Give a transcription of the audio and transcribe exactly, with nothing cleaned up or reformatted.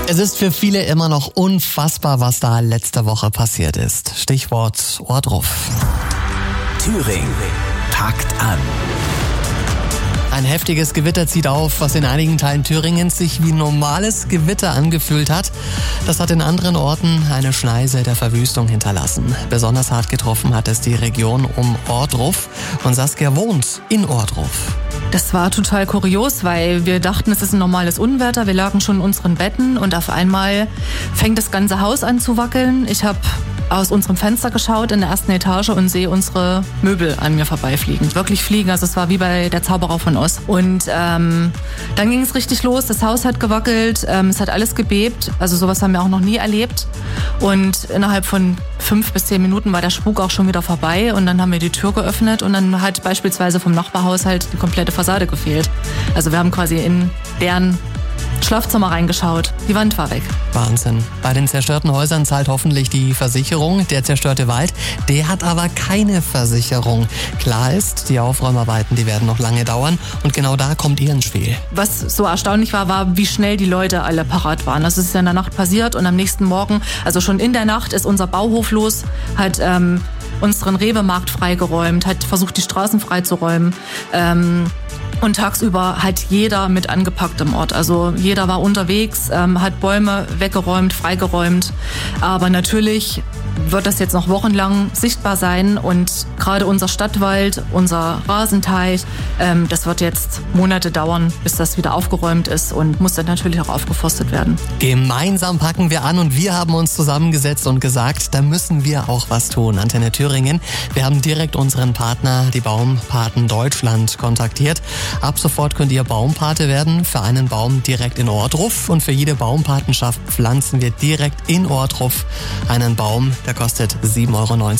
Es ist für viele immer noch unfassbar, was da letzte Woche passiert ist. Stichwort Ohrdruf. Thüringen packt an. Ein heftiges Gewitter zieht auf, was in einigen Teilen Thüringens sich wie normales Gewitter angefühlt hat. Das hat in anderen Orten eine Schneise der Verwüstung hinterlassen. Besonders hart getroffen hat es die Region um Ohrdruf. Und Saskia wohnt in Ohrdruf. Das war total kurios, weil wir dachten, es ist ein normales Unwetter. Wir lagen schon in unseren Betten und auf einmal fängt das ganze Haus an zu wackeln. Ich habe aus unserem Fenster geschaut in der ersten Etage und sehe unsere Möbel an mir vorbeifliegen. Wirklich fliegen, also es war wie bei der Zauberer von Oz. Und ähm, dann ging es richtig los, das Haus hat gewackelt, ähm, es hat alles gebebt, also sowas haben wir auch noch nie erlebt. Und innerhalb von fünf bis zehn Minuten war der Spuk auch schon wieder vorbei und dann haben wir die Tür geöffnet und dann hat beispielsweise vom Nachbarhaushalt die komplette Fassade gefehlt. Also wir haben quasi in deren Schlafzimmer reingeschaut. Die Wand war weg. Wahnsinn. Bei den zerstörten Häusern zahlt hoffentlich die Versicherung. Der zerstörte Wald, der hat aber keine Versicherung. Klar ist, die Aufräumarbeiten, die werden noch lange dauern und genau da kommt ihr ins Spiel. Was so erstaunlich war, war, wie schnell die Leute alle parat waren. Das ist ja in der Nacht passiert und am nächsten Morgen, also schon in der Nacht, ist unser Bauhof los, hat ähm, unseren Rewe-Markt freigeräumt, hat versucht, die Straßen freizuräumen. Ähm, Und tagsüber hat jeder mit angepackt im Ort. Also jeder war unterwegs, ähm, hat Bäume weggeräumt, freigeräumt. Aber natürlich wird das jetzt noch wochenlang sichtbar sein. Und gerade unser Stadtwald, unser Rasenteich, ähm, das wird jetzt Monate dauern, bis das wieder aufgeräumt ist und muss dann natürlich auch aufgeforstet werden. Gemeinsam packen wir an und wir haben uns zusammengesetzt und gesagt, da müssen wir auch was tun. Antenne Thüringen, wir haben direkt unseren Partner, die Baumpaten Deutschland, kontaktiert. Ab sofort könnt ihr Baumpate werden für einen Baum direkt in Ohrdruf und für jede Baumpatenschaft pflanzen wir direkt in Ohrdruf einen Baum, der kostet sieben Euro neunzig.